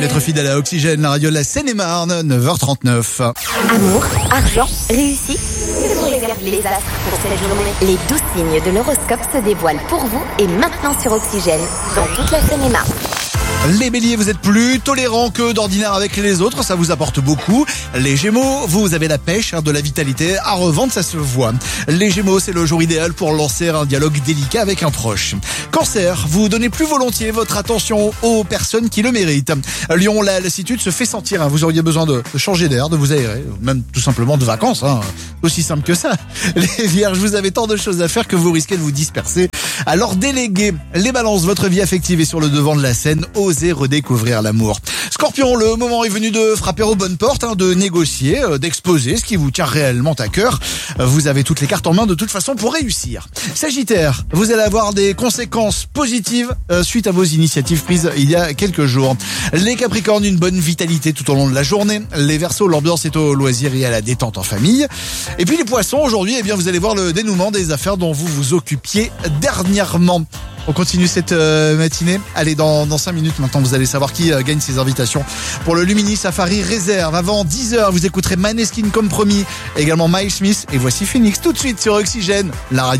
Être fidèle à Oxygène, la radio de la Seine-et-Marne, 9h39. Amour, argent, réussite. Les astres pour cette journée. Les 12 signes de l'horoscope se dévoilent pour vous et maintenant sur Oxygène, dans toute la Seine-et-Marne. Les béliers, vous êtes plus tolérants que d'ordinaire avec les autres, ça vous apporte beaucoup. Les gémeaux, vous avez la pêche, de la vitalité, à revendre, ça se voit. Les gémeaux, c'est le jour idéal pour lancer un dialogue délicat avec un proche. Cancer, vous donnez plus volontiers votre attention aux personnes qui le méritent. Lion, la lassitude se fait sentir, vous auriez besoin de changer d'air, de vous aérer, même tout simplement de vacances, aussi simple que ça. Les vierges, vous avez tant de choses à faire que vous risquez de vous disperser. Alors déléguez. Les balances, votre vie affective est sur le devant de la scène, osez redécouvrir l'amour. Scorpion, le moment est venu de frapper aux bonnes portes, de négocier, d'exposer ce qui vous tient réellement à cœur. Vous avez toutes les cartes en main de toute façon pour réussir. Sagittaire, vous allez avoir des conséquences positives suite à vos initiatives prises il y a quelques jours. Les Capricornes, une bonne vitalité tout au long de la journée. Les Verseaux, l'ambiance est au loisir et à la détente en famille. Et puis les Poissons, aujourd'hui, vous allez voir le dénouement des affaires dont vous vous occupiez dernièrement. On continue cette matinée. Allez, dans 5 minutes maintenant, vous allez savoir qui gagne ses invitations pour le Lumini Safari Réserve. Avant 10h, vous écouterez Maneskin comme promis, également Miles Smith et voici Phoenix tout de suite sur Oxygène, la radio.